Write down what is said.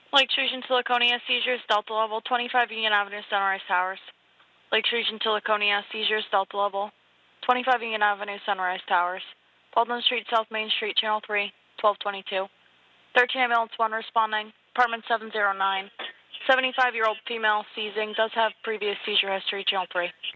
Lake Region to Laconia, seizures, Delta level, 25 Union Avenue, Sunrise Towers. Lake Region to Laconia, seizures, Delta level, 25 Union Avenue, Sunrise Towers. Baldwin Street, South Main Street, Channel 3, 1222. 13 ambulance 1 responding, apartment 709. 75-year-old female seizing, does have previous seizure history, Channel 3.